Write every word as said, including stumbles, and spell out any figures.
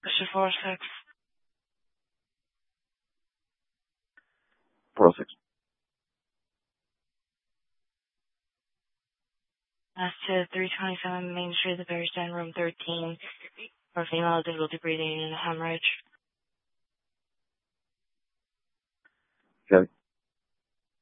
Question four six. four oh six. As to three twenty-seven Main Street, the Bearsden, room thirteen, for female difficulty breathing and hemorrhage. Okay.